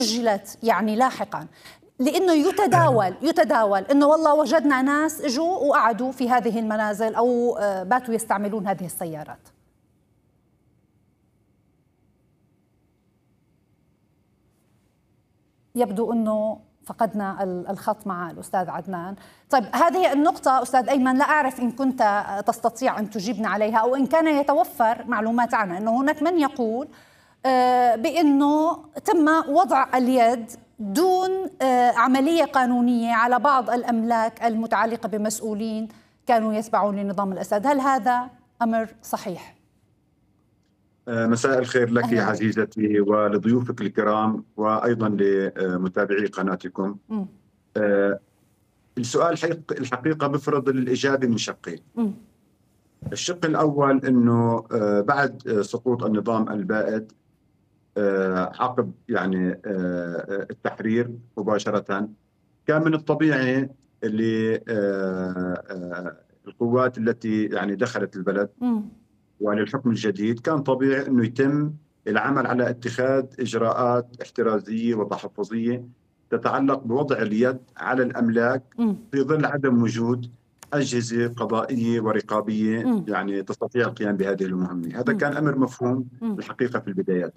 سجلت يعني لاحقا، لانه يتداول انه والله وجدنا ناس اجوا وقعدوا في هذه المنازل او باتوا يستعملون هذه السيارات. يبدو انه فقدنا الخط مع الأستاذ عدنان. طيب هذه النقطة أستاذ أيمن لا أعرف إن كنت تستطيع أن تجيبنا عليها أو إن كان يتوفر معلومات عنها، أنه هناك من يقول بأنه تم وضع اليد دون عملية قانونية على بعض الأملاك المتعلقة بمسؤولين كانوا يتبعون لنظام الأسد. هل هذا أمر صحيح؟ مساء الخير لك عزيزتي ولضيوفك الكرام وأيضا لمتابعي قناتكم. السؤال الحقيقة بفرض الإجابة من شقين. الشق الأول أنه بعد سقوط النظام البائد عقب يعني التحرير مباشرة، كان من الطبيعي اللي القوات التي يعني دخلت البلد وللحكم الجديد كان طبيعي أنه يتم العمل على اتخاذ إجراءات احترازية وتحفظية تتعلق بوضع اليد على الأملاك في ظل عدم وجود أجهزة قضائية ورقابية يعني تستطيع القيام بهذه المهمة. هذا كان أمر مفهوم الحقيقة في البدايات.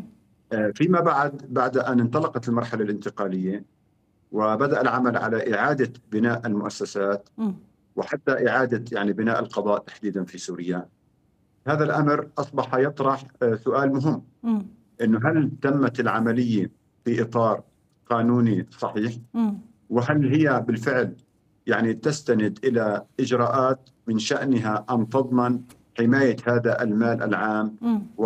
فيما بعد أن انطلقت المرحلة الانتقالية وبدأ العمل على إعادة بناء المؤسسات وحتى إعادة يعني بناء القضاء تحديدا في سوريا، هذا الأمر أصبح يطرح سؤال مهم، إنه هل تمت العملية في إطار قانوني صحيح؟ وهل هي بالفعل يعني تستند إلى إجراءات من شأنها أن تضمن حماية هذا المال العام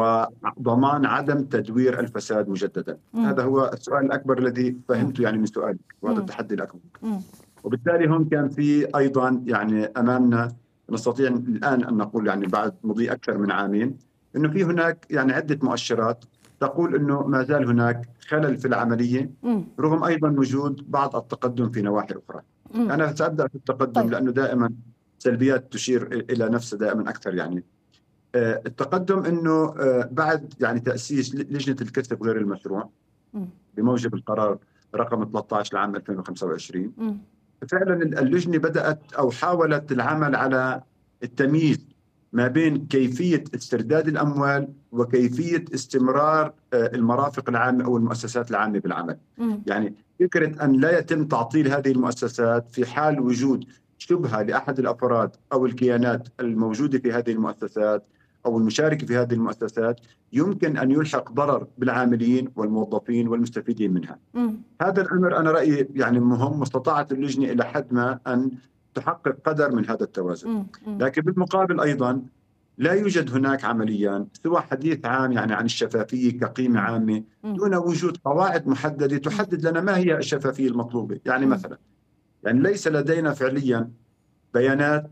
وضمان عدم تدوير الفساد مجددا؟ هذا هو السؤال الأكبر الذي فهمته يعني من سؤالك، وهذا التحدي الأكبر. وبالتالي هون كان في أيضا يعني أمامنا نستطيع الآن أن نقول يعني بعد مضي أكثر من عامين أنه في هناك يعني عدة مؤشرات تقول أنه ما زال هناك خلل في العملية رغم أيضا وجود بعض التقدم في نواحي أخرى. أنا سأبدأ في التقدم طيب. لأنه دائما سلبيات تشير إلى نفسها دائما أكثر. يعني التقدم أنه بعد يعني تأسيس لجنة الكسب غير المشروع بموجب القرار رقم 13 لعام 2025 فعلا اللجنة بدأت أو حاولت العمل على التمييز ما بين كيفية استرداد الأموال وكيفية استمرار المرافق العامة أو المؤسسات العامة بالعمل. يعني فكرة أن لا يتم تعطيل هذه المؤسسات في حال وجود شبهة لأحد الأفراد أو الكيانات الموجودة في هذه المؤسسات أو المشاركة في هذه المؤسسات يمكن أن يلحق ضرر بالعاملين والموظفين والمستفيدين منها. هذا الأمر أنا رأيي يعني مهم، واستطاعت اللجنة إلى حد ما أن تحقق قدر من هذا التوازن. لكن بالمقابل أيضا لا يوجد هناك عمليا سوى حديث عام يعني عن الشفافية كقيمة عامة دون وجود قواعد محددة تحدد لنا ما هي الشفافية المطلوبة. يعني مثلا يعني ليس لدينا فعليا بيانات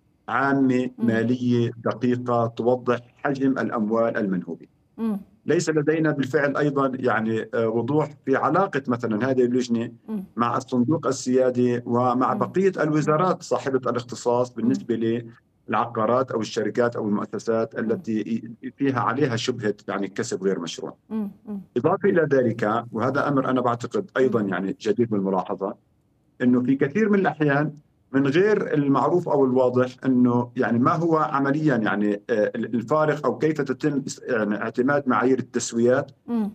عامة مالية دقيقة توضح حجم الأموال المنهوبة. ليس لدينا بالفعل أيضا يعني وضوح في علاقة مثلا هذه اللجنة مع الصندوق السيادي ومع بقية الوزارات صاحبة الاختصاص بالنسبة للعقارات أو الشركات أو المؤسسات التي فيها عليها شبهة يعني كسب غير مشروع. إضافة إلى ذلك، وهذا أمر أنا بعتقد أيضا يعني جدير بالملاحظة، أنه في كثير من الأحيان من غير المعروف أو الواضح أنه يعني ما هو عمليا يعني الفارق أو كيف تتم يعني اعتماد معايير التسويات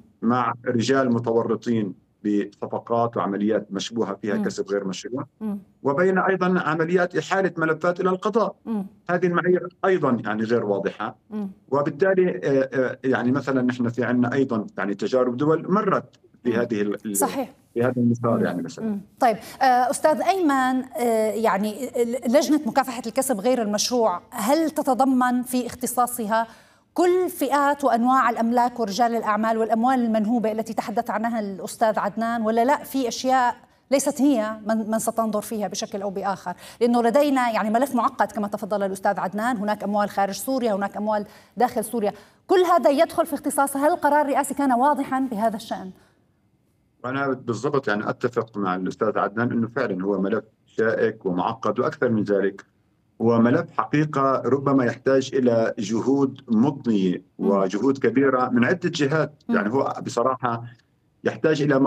مع رجال متورطين بصفقات وعمليات مشبوهة فيها كسب غير مشروع، وبين أيضا عمليات إحالة ملفات إلى القضاء. هذه المعايير أيضا يعني غير واضحة، وبالتالي يعني مثلا نحن في عندنا أيضا يعني تجارب دول مرت في هذه صحيح في هذا المسار يعني مثلا. طيب أستاذ أيمن، يعني لجنة مكافحة الكسب غير المشروع هل تتضمن في اختصاصها كل فئات وأنواع الأملاك ورجال الأعمال والأموال المنهوبة التي تحدث عنها الأستاذ عدنان، ولا لا في أشياء ليست هي من ستنظر فيها بشكل أو بآخر؟ لأنه لدينا يعني ملف معقد كما تفضل الأستاذ عدنان، هناك أموال خارج سوريا، هناك أموال داخل سوريا، كل هذا يدخل في اختصاصها. هل القرار الرئاسي كان واضحا بهذا الشأن؟ أنا بالضبط يعني أتفق مع الأستاذ عدنان أنه فعلا هو ملف شائك ومعقد، وأكثر من ذلك هو ملف حقيقة ربما يحتاج إلى جهود مضنية وجهود كبيرة من عدة جهات. يعني هو بصراحة يحتاج إلى